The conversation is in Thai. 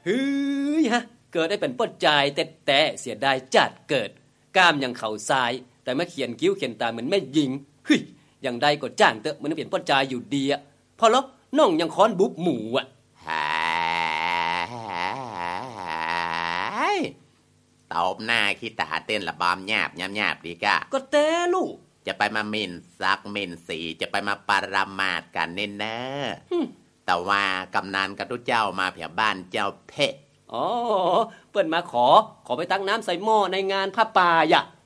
ฮือฮะเกิดได้เป็นป้นจ่ายแต่เสียดายจัดเกิดกล้ามยังเข่าซ้ายแต่มาเขียนคิ้วเขียนตาเหมือนแม่หญิงเฮ้ยอย่างใดก็จ้างเตอะมันเปลี่ยนป้นจ่ายอยู่ดีอ่ะพอลบน้องยังค้อนบุบหมูอ่ะตบหน้าขี้ตาเต้นระบำหยาบดีกะก็แต่ลูกจะไปมามินซักมินสีจะไปมาปรามาทกันเน้นเนอะแต่ว่ากำนันกับทุกเจ้ามาเพียบ้านเจ้าเพะอ๋อเปิ้นมาขอไปตั้งน้ำใส่หม้อในงานผ้าป่าอ่ะ